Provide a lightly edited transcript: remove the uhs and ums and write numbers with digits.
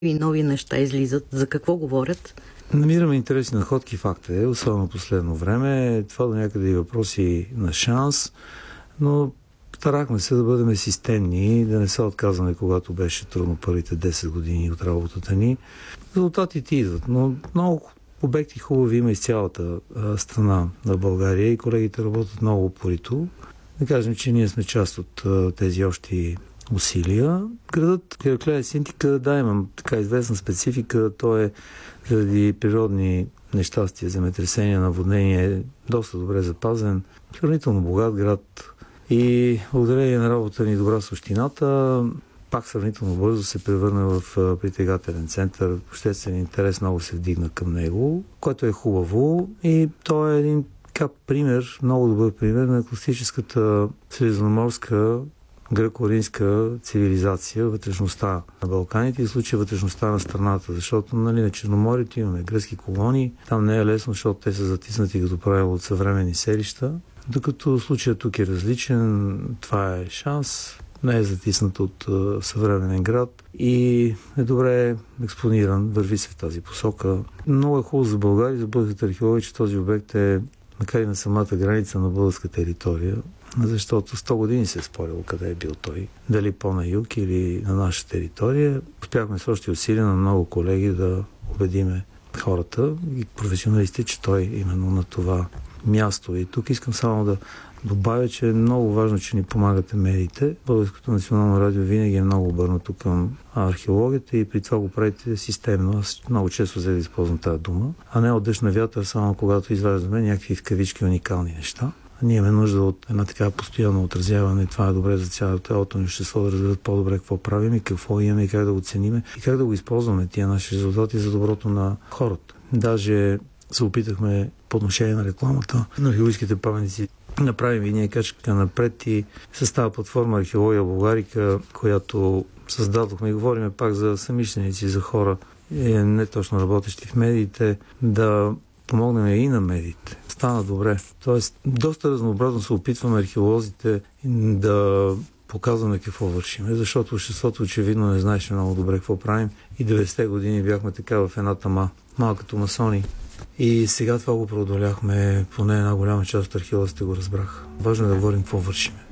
и нови неща излизат. За какво говорят? Намираме интересни находки, факт е, особено последно време. Това до някъде и въпроси на шанс, но старахме се да бъдем системни, да не се отказваме, когато беше трудно първите 10 години от работата ни. Резултатите идват, но много обекти хубави има из цялата страна на България и колегите работят много упорито. Да кажем, че ние сме част от тези общи усилия. Градът Хераклея Синтика, да, имам така известна специфика. Той е заради природни нещастия, земетресения, наводнение, е доста добре запазен. Сравнително богат град и благодарение на работа ни добра с общината, пак сравнително бързо се превърна в притегателен център. Обществен интерес много се вдигна към него, което е хубаво и той е един пример, много добър пример на класическата средиземноморска гръко-римска цивилизация, вътрешността на Балканите и в случая вътрешността на страната, защото на Черноморието имаме гръцки колонии, там не е лесно, защото те са затиснати като правило от съвременни селища, докато случаят тук е различен, това е шанс, не е затиснат от съвременен град и е добре експониран, върви се в тази посока. Много е хубаво за България, за българската археология, че този обект е макар и на самата граница на българска територия, защото 100 години се е спорило къде е бил той. Дали по-на юг или на наша територия. Успяхме с още усилия на много колеги да убедиме хората и професионалисти, че той именно на това място. И тук искам само да добавя, че е много важно, че ни помагате медиите. Българското национално радио винаги е много обърнато към археологията и при това го правите системно. Аз много често взе да използвам тази дума, а не от дъжд на вятър, само когато изваждаме някакви в кавички уникални неща. Ние имаме нужда от една такава постоянно отразяване. Това е добре за цялото ни общество да разберат по-добре какво правим и какво имаме и как да го цениме и как да го използваме тия наши резултати за доброто на хората. Даже се опитахме по отношение на рекламата на археологическите паметници направим и ние качка напред и с тази платформа Археология Българика, която създадохме и говорим пак за самишленици, за хора, не точно работещи в медиите, да помогнем и на медиите. Стана добре. Тоест, доста разнообразно се опитваме археолозите да показваме какво вършиме, защото обществото очевидно не знаеше много добре какво правим и 90-те години бяхме така в една тама, малко като масони. И сега това го преодоляхме, поне една голяма част от археолозите го разбраха. Важно е да говорим какво вършиме.